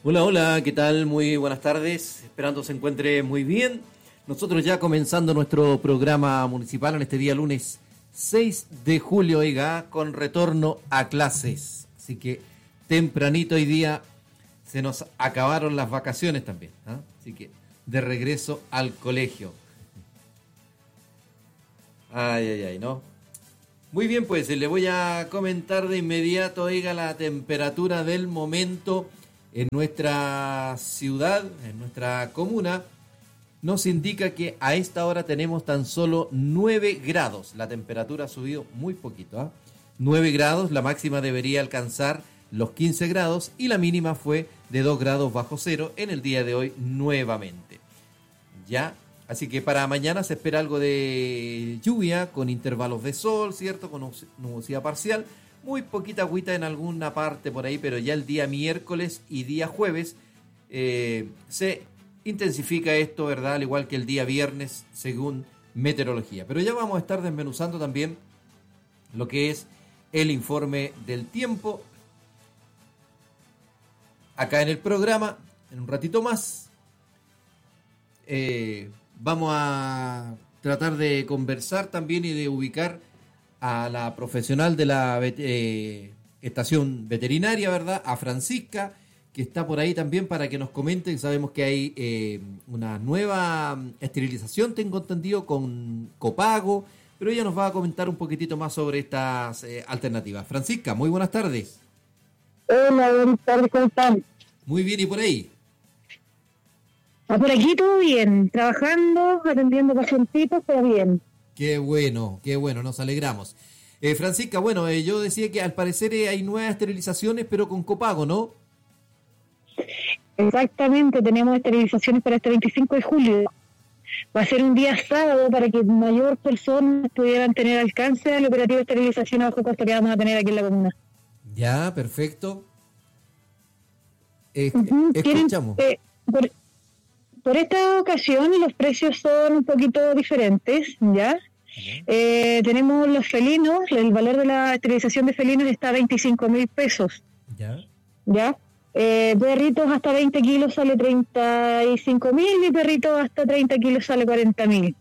Hola, hola, ¿qué tal? Muy buenas tardes. Esperando se encuentre muy bien. Nosotros ya comenzando nuestro programa municipal en este día lunes 6 de julio, oiga, con retorno a clases. Así que tempranito hoy día se nos acabaron las vacaciones también, ¿ah? Así que de regreso al colegio. Ay, ay, ay, ¿no? Muy bien, pues le voy a comentar de inmediato, oiga, la temperatura del momento en nuestra ciudad, en nuestra comuna. Nos indica que a esta hora tenemos tan solo 9 grados. La temperatura ha subido muy poquito, ¿ah? 9 grados, la máxima debería alcanzar los 15 grados y la mínima fue de 2 grados bajo cero en el día de hoy nuevamente. Ya, así que para mañana se espera algo de lluvia con intervalos de sol, ¿cierto? Con nubosidad parcial, muy poquita agüita en alguna parte por ahí, pero ya el día miércoles y día jueves se intensifica esto, ¿verdad? Al igual que el día viernes, según meteorología. Pero ya vamos a estar desmenuzando también lo que es el informe del tiempo acá en el programa, en un ratito más. Vamos a tratar de conversar también y de ubicar a la profesional de la estación veterinaria, ¿verdad? A Francisca, que está por ahí también para que nos comenten. Sabemos que hay una nueva esterilización, tengo entendido, con copago, pero ella nos va a comentar un poquitito más sobre estas alternativas. Francisca, muy buenas tardes. Hola, buenas tardes, ¿cómo están? Muy bien, ¿y por ahí? Por aquí todo bien, trabajando, atendiendo pacientitos, pero bien. Qué bueno, nos alegramos. Francisca, bueno, yo decía que al parecer hay nuevas esterilizaciones, pero con copago, ¿no? Exactamente, tenemos esterilizaciones para este 25 de julio. Va a ser un día sábado para que mayor personas pudieran tener alcance al operativo de esterilización a bajo costo que vamos a tener aquí en la comuna. Ya, perfecto. ¿Tienen, Escuchamos. por esta ocasión los precios son un poquito diferentes, ¿ya? Tenemos los felinos, el valor de la esterilización de felinos está a 25.000 pesos. ¿Ya? Perritos hasta 20 kilos sale 35.000 y perritos hasta 30 kilos sale 40.000.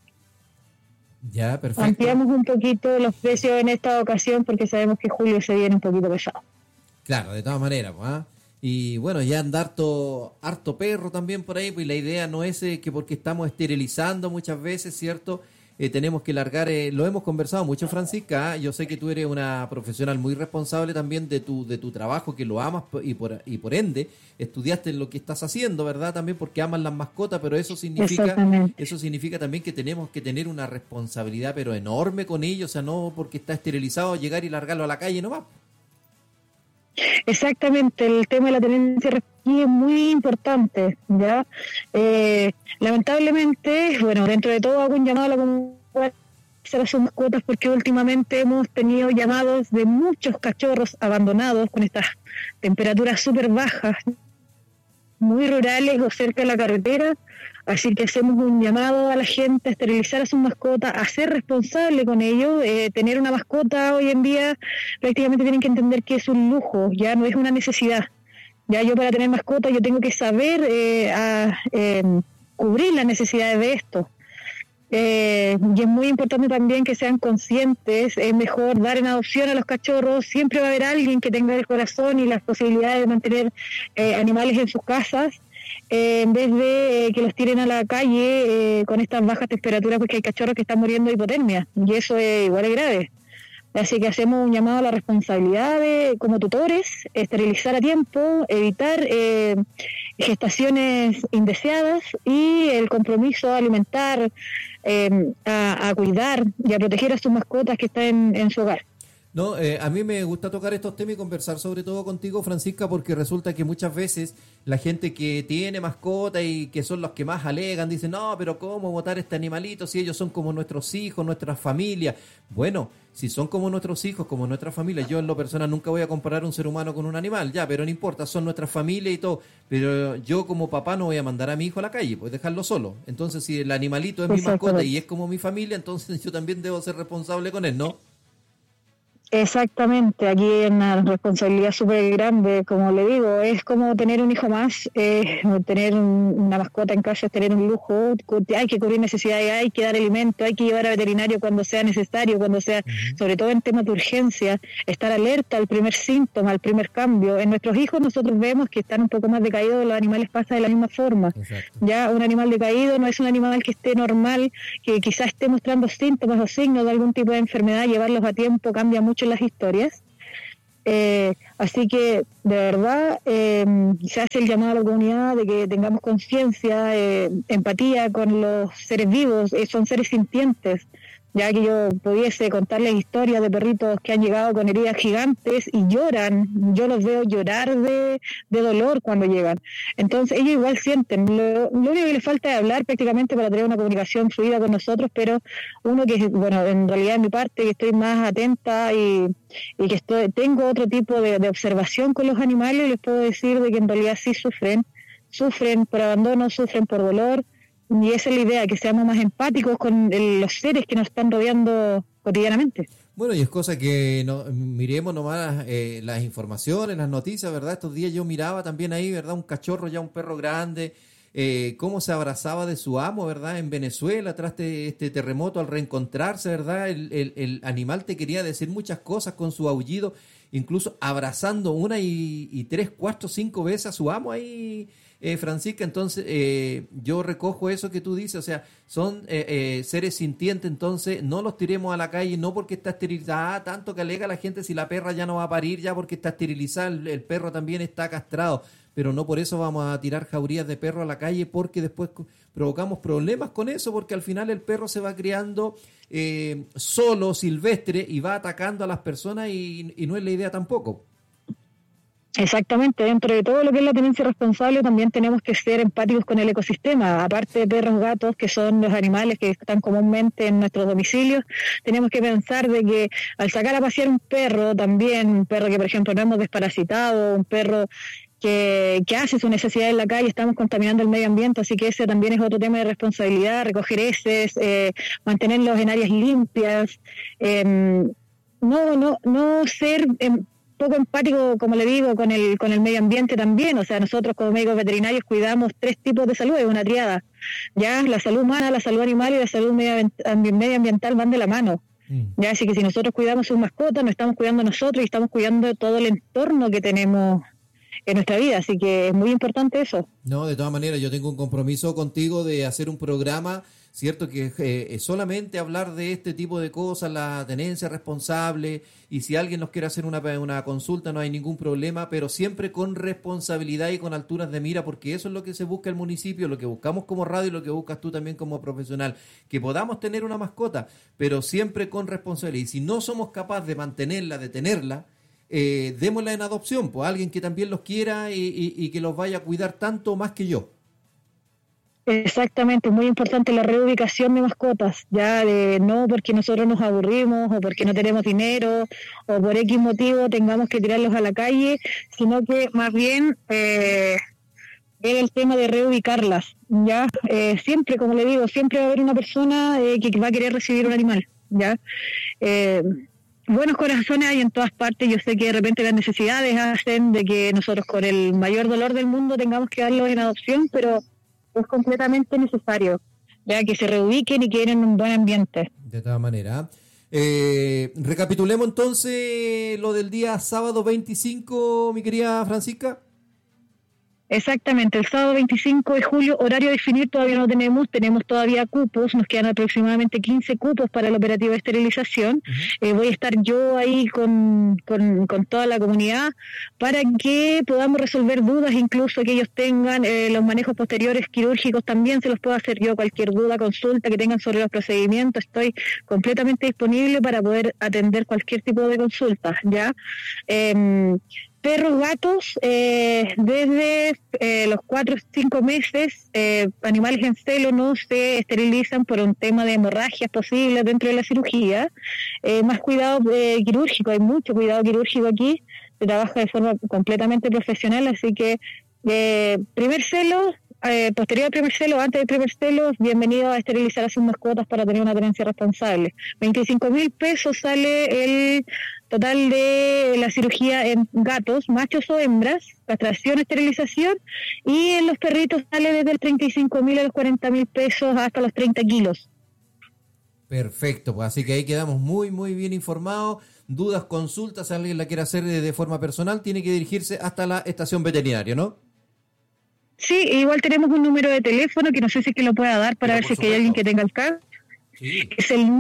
Ya, perfecto. Ampliamos un poquito los precios en esta ocasión porque sabemos que julio se viene un poquito pesado. Claro, de todas maneras, ¿ah? Y bueno, ya anda harto perro también por ahí, pues la idea no es que porque estamos esterilizando muchas veces, ¿cierto? Tenemos que largar, lo hemos conversado mucho, Francisca, ¿eh? Yo sé que tú eres una profesional muy responsable también de tu trabajo, que lo amas y por ende estudiaste lo que estás haciendo, ¿verdad? También porque amas las mascotas, pero eso significa también que tenemos que tener una responsabilidad pero enorme con ellos, o sea, no porque está esterilizado llegar y largarlo a la calle nomás. Exactamente, el tema de la tenencia aquí es muy importante, ¿ya? Lamentablemente, bueno, dentro de todo hago un llamado a la comunidad a sus mascotas porque últimamente hemos tenido llamados de muchos cachorros abandonados con estas temperaturas súper bajas, muy rurales o cerca de la carretera, así que hacemos un llamado a la gente a esterilizar a sus mascotas, a ser responsable con ello. Tener una mascota hoy en día prácticamente tienen que entender que es un lujo, ya no es una necesidad. Ya yo para tener mascota yo tengo que saber cubrir las necesidades de esto. Y es muy importante también que sean conscientes, es mejor dar en adopción a los cachorros, siempre va a haber alguien que tenga el corazón y las posibilidades de mantener animales en sus casas, en vez de que los tiren a la calle con estas bajas temperaturas, porque hay cachorros que están muriendo de hipotermia, y eso es igual de grave. Así que hacemos un llamado a la responsabilidad como tutores, esterilizar a tiempo, evitar gestaciones indeseadas y el compromiso a alimentar, a cuidar y a proteger a sus mascotas que están en su hogar. No, a mí me gusta tocar estos temas y conversar sobre todo contigo, Francisca, porque resulta que muchas veces la gente que tiene mascota y que son los que más alegan, dicen, no, pero ¿cómo botar este animalito si ellos son como nuestros hijos, nuestras familias? Bueno, si son como nuestros hijos, como nuestras familias, yo en lo personal nunca voy a comparar un ser humano con un animal, ya, pero no importa, son nuestras familias y todo, pero yo como papá no voy a mandar a mi hijo a la calle, pues dejarlo solo. Entonces, si el animalito es mi mascota y es como mi familia, entonces yo también debo ser responsable con él, ¿no? Exactamente, aquí hay una responsabilidad súper grande, como le digo, es como tener un hijo más, tener una mascota en casa es tener un lujo, hay que cubrir necesidades, hay que dar alimento, hay que llevar a veterinario cuando sea necesario, cuando sea, Uh-huh. sobre todo en temas de urgencia, estar alerta al primer síntoma, al primer cambio. En nuestros hijos nosotros vemos que están un poco más decaídos, los animales pasan de la misma forma. Exacto. Ya un animal decaído no es un animal que esté normal, que quizás esté mostrando síntomas o signos de algún tipo de enfermedad, llevarlos a tiempo cambia mucho las historias. Así que de verdad se hace el llamado a la comunidad de que tengamos conciencia, empatía con los seres vivos, son seres sintientes, ya que yo pudiese contarles historias de perritos que han llegado con heridas gigantes y lloran, yo los veo llorar de dolor cuando llegan. Entonces ellos igual sienten, lo único que les falta es hablar prácticamente para tener una comunicación fluida con nosotros, pero uno que, bueno, en realidad en mi parte que estoy más atenta y que tengo otro tipo de observación con los animales, les puedo decir de que en realidad sí sufren por abandono, sufren por dolor, y esa es la idea, que seamos más empáticos con los seres que nos están rodeando cotidianamente. Bueno, y es cosa que miremos nomás las informaciones, las noticias, ¿verdad? Estos días yo miraba también ahí, ¿verdad? Un cachorro, ya un perro grande, cómo se abrazaba de su amo, ¿verdad? En Venezuela, tras este terremoto, al reencontrarse, ¿verdad? El animal te quería decir muchas cosas con su aullido, incluso abrazando una y 3, 4, 5 veces a su amo ahí, Francisca. Entonces yo recojo eso que tú dices, o sea, son seres sintientes, entonces no los tiremos a la calle, no porque está esterilizada, tanto que alega la gente si la perra ya no va a parir, ya porque está esterilizada, el perro también está castrado, pero no por eso vamos a tirar jaurías de perro a la calle, porque después provocamos problemas con eso, porque al final el perro se va criando solo, silvestre, y va atacando a las personas y no es la idea tampoco. Exactamente, dentro de todo lo que es la tenencia responsable también tenemos que ser empáticos con el ecosistema, aparte de perros, gatos, que son los animales que están comúnmente en nuestros domicilios, tenemos que pensar de que al sacar a pasear un perro, también un perro que por ejemplo no hemos desparasitado, un perro que hace su necesidad en la calle, estamos contaminando el medio ambiente, así que ese también es otro tema de responsabilidad, recoger heces, mantenerlos en áreas limpias, no ser poco empático, como le digo, con el medio ambiente también. O sea, nosotros como médicos veterinarios cuidamos 3 tipos de salud, es una triada, ya la salud humana, la salud animal y la salud medioambiental van de la mano. Ya, así que si nosotros cuidamos sus mascotas, nos estamos cuidando nosotros y estamos cuidando todo el entorno que tenemos en nuestra vida, así que es muy importante eso. No, de todas maneras, yo tengo un compromiso contigo de hacer un programa, cierto, que solamente hablar de este tipo de cosas, la tenencia responsable, y si alguien nos quiere hacer una consulta no hay ningún problema, pero siempre con responsabilidad y con alturas de mira, porque eso es lo que se busca el municipio, lo que buscamos como radio y lo que buscas tú también como profesional, que podamos tener una mascota, pero siempre con responsabilidad, y si no somos capaces de mantenerla, de tenerla, démosla en adopción, pues a alguien que también los quiera y que los vaya a cuidar tanto más que yo. Exactamente, muy importante la reubicación de mascotas, ya de no porque nosotros nos aburrimos o porque no tenemos dinero o por X motivo tengamos que tirarlos a la calle, sino que más bien ver el tema de reubicarlas, ya siempre, como le digo, siempre va a haber una persona que va a querer recibir un animal, ya. Buenos corazones hay en todas partes. Yo sé que de repente las necesidades hacen de que nosotros con el mayor dolor del mundo tengamos que darlos en adopción, pero es completamente necesario, ya que se reubiquen y queden en un buen ambiente. De todas maneras. Recapitulemos entonces lo del día sábado 25, mi querida Francisca. Exactamente, el sábado 25 de julio, horario a definir todavía no tenemos todavía cupos, nos quedan aproximadamente 15 cupos para el operativo de esterilización. Voy a estar yo ahí con toda la comunidad para que podamos resolver dudas, incluso que ellos tengan los manejos posteriores quirúrgicos, también se los puedo hacer yo, cualquier duda, consulta que tengan sobre los procedimientos, estoy completamente disponible para poder atender cualquier tipo de consulta, ¿ya? Perros, gatos, desde los 4 o 5 meses, animales en celo no se esterilizan por un tema de hemorragias posibles dentro de la cirugía. Más cuidado quirúrgico, hay mucho cuidado quirúrgico aquí, se trabaja de forma completamente profesional, así que primer celo, posterior al primer celo, antes del primer celo, bienvenido a esterilizar a sus mascotas para tener una tenencia responsable. 25.000 pesos sale el total de la cirugía en gatos, machos o hembras, castración, esterilización, y en los perritos sale desde el 35.000 a los 40.000 pesos hasta los 30 kilos. Perfecto, pues así que ahí quedamos muy, muy bien informados. Dudas, consultas, si alguien la quiere hacer de forma personal, tiene que dirigirse hasta la estación veterinaria, ¿no? Sí, igual tenemos un número de teléfono que no sé si es que lo pueda dar para ver si es que hay alguien que tenga el CAD. Sí. Es el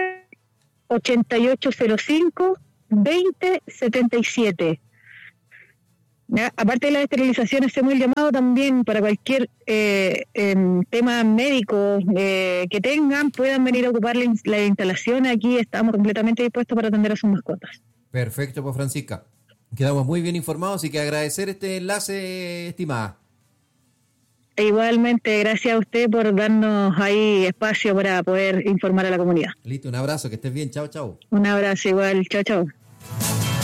98805-2077. ¿Ya? Aparte de la esterilización, hacemos el llamado también para cualquier tema médico que tengan, puedan venir a ocupar la instalación. Aquí estamos completamente dispuestos para atender a sus mascotas. Perfecto, pues Francisca. Quedamos muy bien informados y que agradecer este enlace, estimada. Igualmente, gracias a usted por darnos ahí espacio para poder informar a la comunidad. Listo, un abrazo, que estés bien. Chao, chao. Un abrazo igual. Chao, chao.